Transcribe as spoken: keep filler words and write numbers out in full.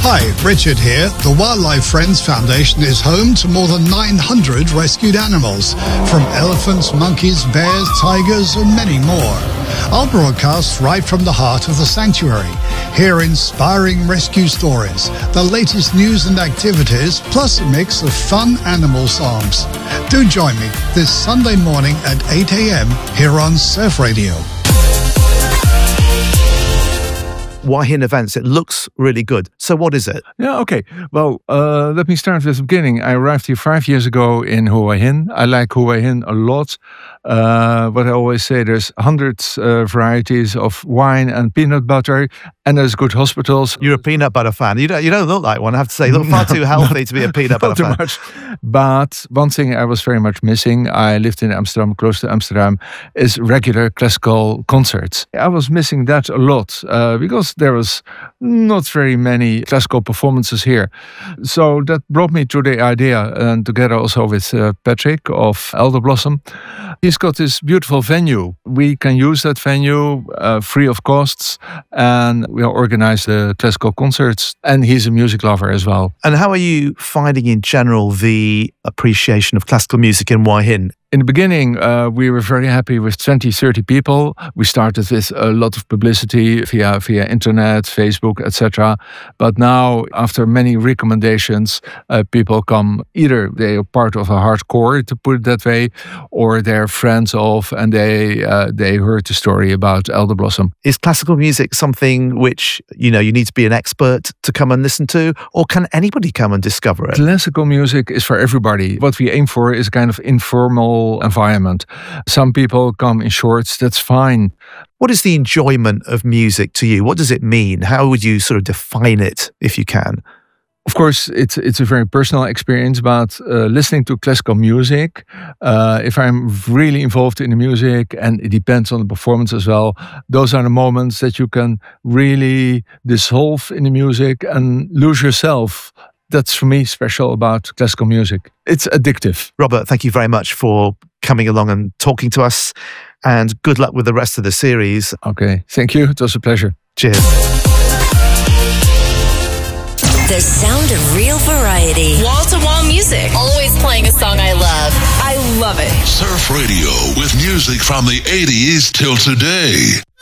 Hi, Richard here. The Wildlife Friends Foundation is home to more than nine hundred rescued animals, from elephants, monkeys, bears, tigers, and many more. I'll broadcast right from the heart of the sanctuary. Hear inspiring rescue stories, the latest news and activities, plus a mix of fun animal songs. Do join me this Sunday morning at eight a.m. here on Surf Radio. Hua Hin events. It looks really good. So what is it? Yeah, okay. Well, uh, let me start with the beginning. I arrived here five years ago in Hua Hin. I like Hua Hin a lot. Uh, but I always say there's hundreds uh, varieties of wine and peanut butter, and there's good hospitals. You're a peanut butter fan. You don't, you don't look like one, I have to say. You look far too healthy not, to be a peanut butter not fan. Too much. But one thing I was very much missing, I lived in Amsterdam, close to Amsterdam, is regular classical concerts. I was missing that a lot uh, because there was not very many classical performances here. So that brought me to the idea, and together also with uh, Patrick of Elder Blossom, he's got this beautiful venue. We can use that venue uh, free of costs, and we organize the classical concerts. And he's a music lover as well. And how are you finding in general the appreciation of classical music in Hua Hin? In the beginning, uh, we were very happy with twenty, thirty people. We started with a lot of publicity via via internet, Facebook, et cetera. But now, after many recommendations, uh, people come, either they are part of a hardcore, to put it that way, or they're friends of, and they uh, they heard the story about Elder Blossom. Is classical music something which, you know, you need to be an expert to come and listen to, or can anybody come and discover it? Classical music is for everybody. What we aim for is a kind of informal environment. Some people come in shorts, that's fine. What is the enjoyment of music to you? What does it mean? How would you sort of define it, if you can? Of course, it's it's a very personal experience, but uh, listening to classical music, uh, if I'm really involved in the music, and it depends on the performance as well, those are the moments that you can really dissolve in the music and lose yourself. That's for me special about classical music. It's addictive. Robert, thank you very much for coming along and talking to us, and good luck with the rest of the series. Okay, thank you. It was a pleasure. Cheers. The sound of real variety. Wall-to-wall music. Always playing a song I love. I love it. Surf Radio with music from the eighties till today.